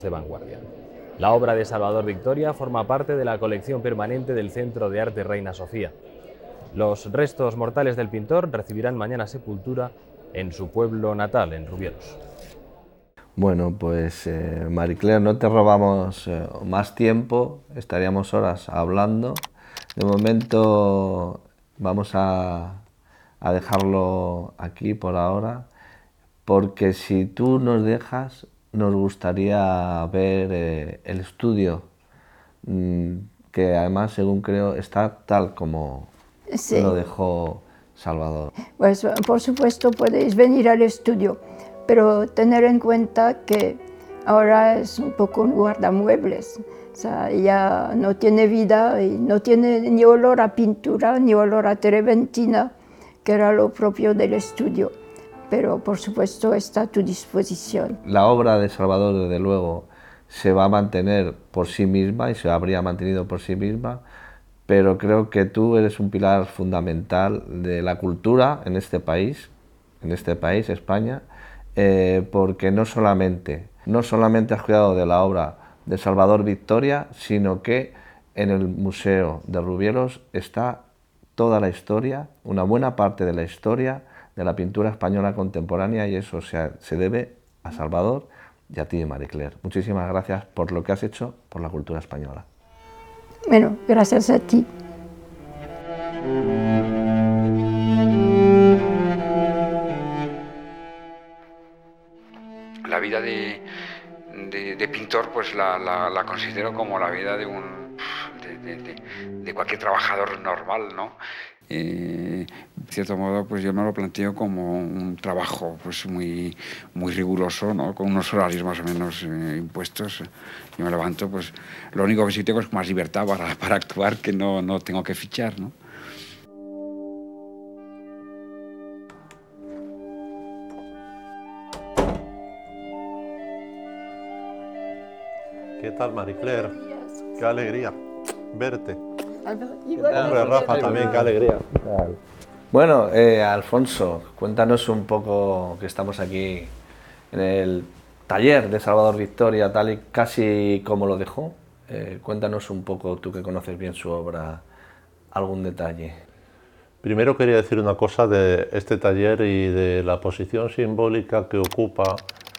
de vanguardia. La obra de Salvador Victoria forma parte de la colección permanente del Centro de Arte Reina Sofía. Los restos mortales del pintor recibirán mañana sepultura en su pueblo natal, en Rubielos. Bueno, pues Marie Claire, no te robamos más tiempo, estaríamos horas hablando. De momento vamos a dejarlo aquí por ahora, porque si tú nos dejas, nos gustaría ver el estudio, que además, según creo, está tal como Sí. lo dejó Salvador. Pues por supuesto podéis venir al estudio, pero tener en cuenta que ahora es un poco un guardamuebles. O sea, ya no tiene vida y no tiene ni olor a pintura ni olor a terebentina, que era lo propio del estudio. Pero por supuesto está a tu disposición. La obra de Salvador, desde luego, se va a mantener por sí misma y se habría mantenido por sí misma, pero creo que tú eres un pilar fundamental de la cultura en este país, España, porque no solamente has cuidado de la obra de Salvador Victoria, sino que en el Museo de Rubielos está toda la historia, una buena parte de la historia de la pintura española contemporánea, y eso se debe a Salvador y a ti, Marie Claire. Muchísimas gracias por lo que has hecho por la cultura española. Bueno, gracias a ti. La vida de pintor pues la considero como la vida de cualquier trabajador normal, ¿no? De cierto modo, pues yo me lo planteo como un trabajo pues muy riguroso, ¿no? Con unos horarios más o menos impuestos. Yo me levanto, pues lo único que sí tengo es más libertad para actuar, que no tengo que fichar, ¿no? ¿Qué tal, Marie Claire? Qué alegría verte. Igual. Hombre, Rafa, también, qué alegría. Bueno, Alfonso, cuéntanos un poco, que estamos aquí en el taller de Salvador Victoria, tal y casi como lo dejó. Cuéntanos un poco, tú que conoces bien su obra, algún detalle. Primero quería decir una cosa de este taller y de la posición simbólica que ocupa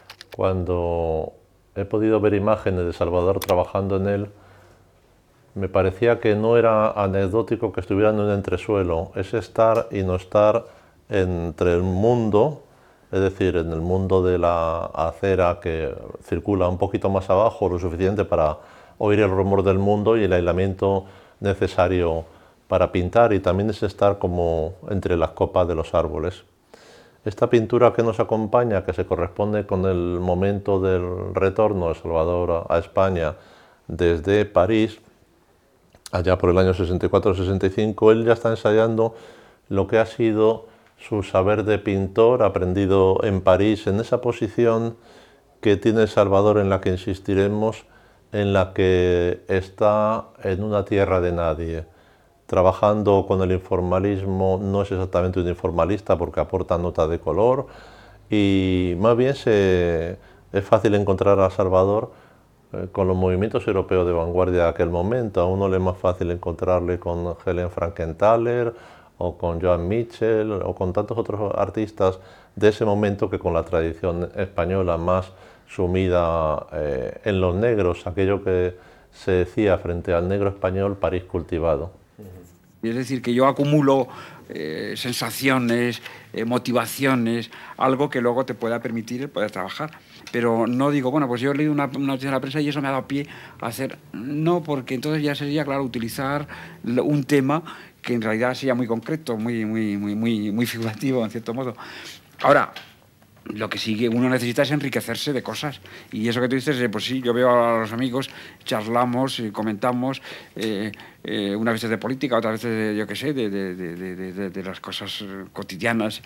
cuando he podido ver imágenes de Salvador trabajando en él. Me parecía que no era anecdótico que estuviera en un entresuelo, es estar y no estar entre el mundo, es decir, en el mundo de la acera que circula un poquito más abajo, lo suficiente para oír el rumor del mundo, y el aislamiento necesario para pintar, y también es estar como entre las copas de los árboles. Esta pintura que nos acompaña, que se corresponde con el momento del retorno de Salvador a España desde París, allá por el año 64-65, él ya está ensayando lo que ha sido su saber de pintor aprendido en París, en esa posición que tiene Salvador, en la que insistiremos, en la que está en una tierra de nadie, trabajando con el informalismo. No es exactamente un informalista porque aporta nota de color, y más bien es fácil encontrar a Salvador con los movimientos europeos de vanguardia de aquel momento. A uno le es más fácil encontrarle con Helen Frankenthaler o con Joan Mitchell o con tantos otros artistas de ese momento, que con la tradición española más sumida en los negros, aquello que se decía frente al negro español, París cultivado. Es decir, que yo acumulo sensaciones, motivaciones, algo que luego te pueda permitir el poder trabajar. Pero no digo, bueno, pues yo he leído una noticia de la prensa y eso me ha dado pie a hacer... No, porque entonces ya sería, claro, utilizar un tema que en realidad sería muy concreto, muy figurativo, en cierto modo. Ahora, lo que sí que uno necesita es enriquecerse de cosas. Y eso que tú dices, pues sí, yo veo a los amigos, charlamos, comentamos, unas veces de política, otras veces de, yo qué sé, de las cosas cotidianas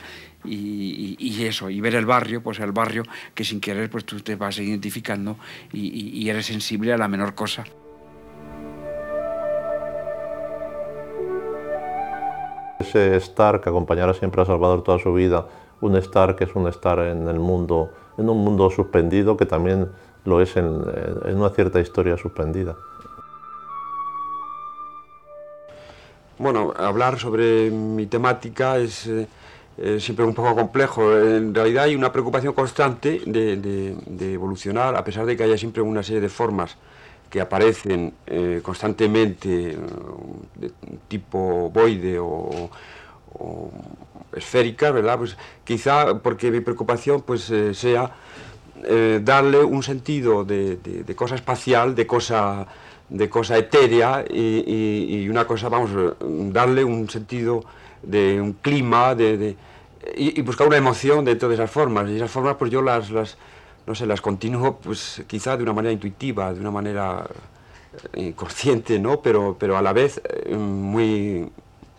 y eso, y ver el barrio, pues el barrio que sin querer pues tú te vas identificando y eres sensible a la menor cosa. Ese estar que acompañará siempre a Salvador toda su vida, un estar que es un estar en el mundo, en un mundo suspendido, que también lo es en una cierta historia suspendida. Bueno, hablar sobre mi temática es siempre un poco complejo. En realidad hay una preocupación constante de evolucionar, a pesar de que haya siempre una serie de formas que aparecen constantemente de tipo ovoide o esférica, ¿verdad? Pues quizá porque mi preocupación pues, sea darle un sentido de cosa espacial, de cosa etérea y una cosa, vamos, darle un sentido de un clima y buscar una emoción dentro de esas formas. Y esas formas pues yo no sé, las continúo pues quizá de una manera intuitiva, de una manera inconsciente, ¿no? Pero a la vez muy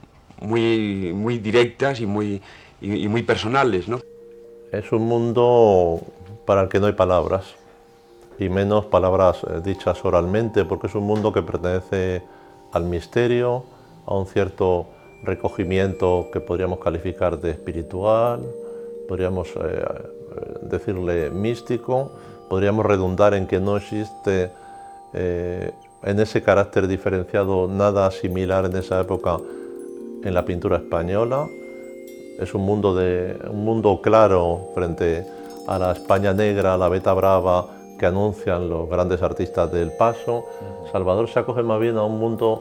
directas y muy personales, ¿no? Es un mundo para el que no hay palabras, y menos palabras dichas oralmente, porque es un mundo que pertenece al misterio, a un cierto recogimiento que podríamos calificar de espiritual, podríamos decirle místico, podríamos redundar en que no existe en ese carácter diferenciado nada similar en esa época en la pintura española. Es un mundo claro frente a la España negra, a la Beta Brava que anuncian los grandes artistas del Paso. Salvador se acoge más bien a un mundo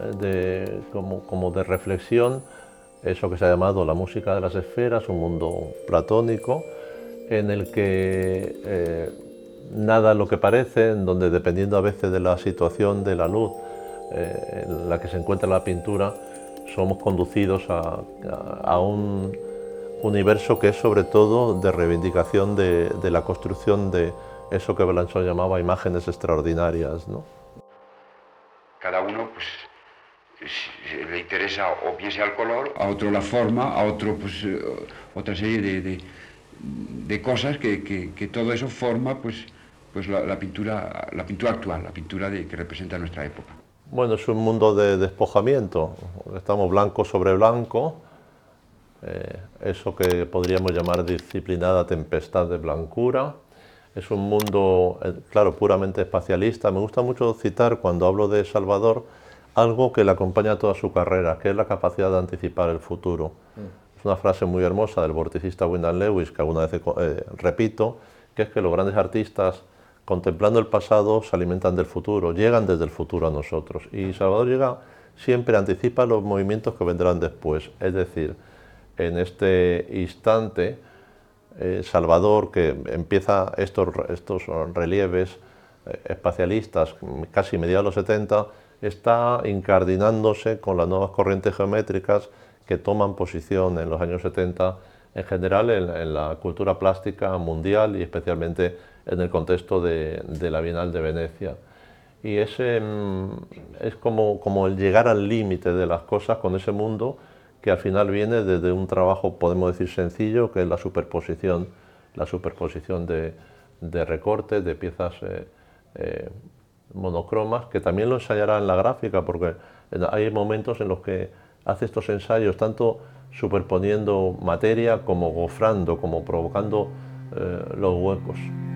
como de reflexión, eso que se ha llamado la música de las esferas, un mundo platónico en el que nada es lo que parece, en donde dependiendo a veces de la situación de la luz en la que se encuentra la pintura, somos conducidos a un universo que es sobre todo de reivindicación de la construcción de eso que Belanchón llamaba imágenes extraordinarias, ¿no? Cada uno pues, le interesa o bien sea el color, a otro la forma, a otro pues, otra serie de cosas que todo eso forma pues la pintura actual, la pintura que representa nuestra época. Bueno, es un mundo de despojamiento, estamos blanco sobre blanco, eso que podríamos llamar disciplinada tempestad de blancura. Es un mundo, claro, puramente espacialista. Me gusta mucho citar, cuando hablo de Salvador, algo que le acompaña a toda su carrera, que es la capacidad de anticipar el futuro. Es una frase muy hermosa del vorticista Wyndham Lewis, que alguna vez repito, que es que los grandes artistas, contemplando el pasado, se alimentan del futuro, llegan desde el futuro a nosotros. Y Salvador siempre anticipa los movimientos que vendrán después. Es decir, en este instante, Salvador, que empieza estos relieves espacialistas casi mediados de los 70, está incardinándose con las nuevas corrientes geométricas que toman posición en los años 70 en general en la cultura plástica mundial y especialmente en el contexto de la Bienal de Venecia. Y ese es como el llegar al límite de las cosas con ese mundo que al final viene desde un trabajo, podemos decir, sencillo, que es la superposición de recortes, de piezas monocromas, que también lo ensayará en la gráfica, porque hay momentos en los que hace estos ensayos tanto superponiendo materia como gofrando, como provocando los huecos.